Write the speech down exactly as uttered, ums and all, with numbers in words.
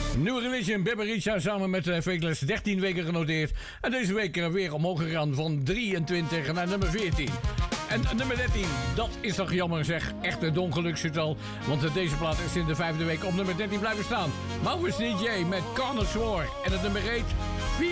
New Religion, Beberica samen met uh, Fakeless, dertien weken genoteerd. En deze week uh, weer omhoog gegaan van drieëntwintig naar nummer veertien. En nummer dertien, dat is toch jammer zeg. Echt een ongeluksgetal. Want uh, deze plaat is in de vijfde week op nummer dertien blijven staan. Maurice D J met Carnage War. En het nummer heet